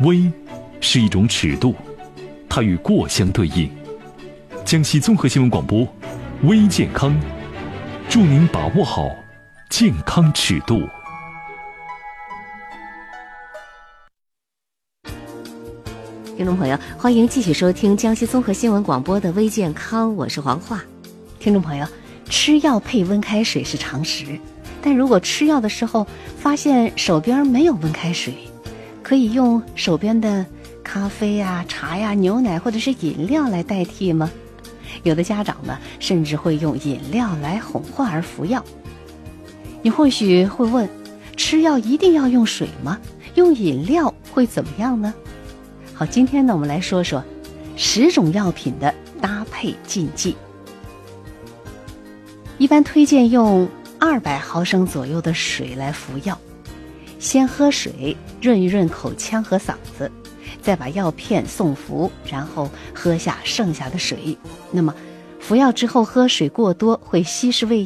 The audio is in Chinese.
微是一种尺度，它与过相对应。江西综合新闻广播，微健康，祝您把握好健康尺度。 听众朋友，欢迎继续收听江西综合新闻广播的微健康，我是黄化。 听众朋友，吃药配温开水是常识，但如果吃药的时候发现手边没有温开水，可以用手边的咖啡呀、茶呀、牛奶或者是饮料来代替吗？有的家长呢，甚至会用饮料来哄患儿服药。你或许会问，吃药一定要用水吗？用饮料会怎么样呢？好，今天呢，我们来说说10种药品的搭配禁忌。一般推荐用200毫升左右的水来服药，先喝水润一润口腔和嗓子，再把药片送服，然后喝下剩下的水。那么服药之后喝水过多会稀释胃